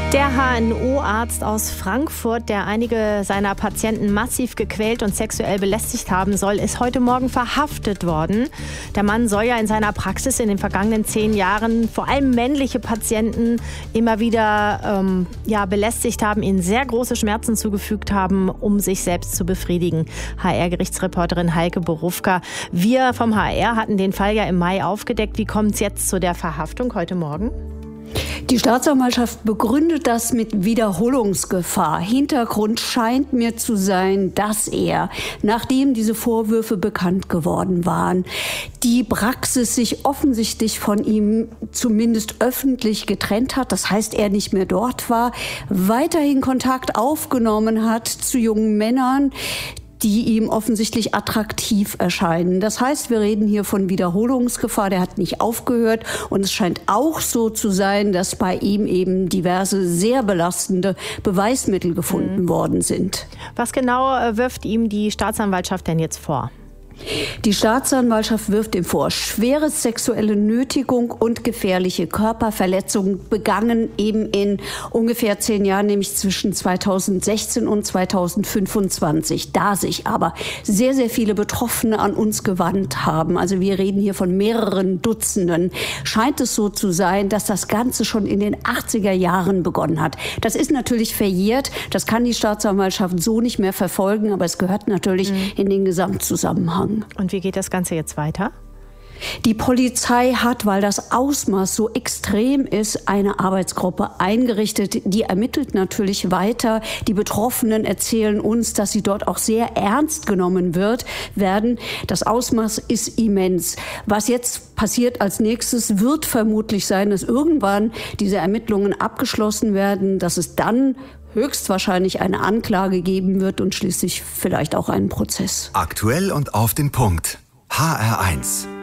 Der HNO-Arzt aus Frankfurt, der einige seiner Patienten massiv gequält und sexuell belästigt haben soll, ist heute Morgen verhaftet worden. Der Mann soll ja in seiner Praxis in den vergangenen 10 Jahren vor allem männliche Patienten immer wieder belästigt haben, ihnen sehr große Schmerzen zugefügt haben, um sich selbst zu befriedigen. HR-Gerichtsreporterin Heike Borufka. Wir vom HR hatten den Fall ja im Mai aufgedeckt. Wie kommt es jetzt zu der Verhaftung heute Morgen? Die Staatsanwaltschaft begründet das mit Wiederholungsgefahr. Hintergrund scheint mir zu sein, dass er, nachdem diese Vorwürfe bekannt geworden waren, die Praxis sich offensichtlich von ihm zumindest öffentlich getrennt hat. Das heißt, er nicht mehr dort war, weiterhin Kontakt aufgenommen hat zu jungen Männern, die ihm offensichtlich attraktiv erscheinen. Das heißt, wir reden hier von Wiederholungsgefahr, der hat nicht aufgehört. Und es scheint auch so zu sein, dass bei ihm eben diverse sehr belastende Beweismittel gefunden worden sind. Was genau wirft ihm die Staatsanwaltschaft denn jetzt vor? Die Staatsanwaltschaft wirft ihm vor, schwere sexuelle Nötigung und gefährliche Körperverletzung begangen eben in ungefähr 10 Jahren, nämlich zwischen 2016 und 2025. Da sich aber sehr, sehr viele Betroffene an uns gewandt haben, also wir reden hier von mehreren Dutzenden, scheint es so zu sein, dass das Ganze schon in den 80er Jahren begonnen hat. Das ist natürlich verjährt, das kann die Staatsanwaltschaft so nicht mehr verfolgen, aber es gehört natürlich in den Gesamtzusammenhang. Und wie geht das Ganze jetzt weiter? Die Polizei hat, weil das Ausmaß so extrem ist, eine Arbeitsgruppe eingerichtet. Die ermittelt natürlich weiter. Die Betroffenen erzählen uns, dass sie dort auch sehr ernst genommen werden. Das Ausmaß ist immens. Was jetzt passiert als nächstes, wird vermutlich sein, dass irgendwann diese Ermittlungen abgeschlossen werden, dass es dann höchstwahrscheinlich eine Anklage geben wird und schließlich vielleicht auch einen Prozess. Aktuell und auf den Punkt. HR1.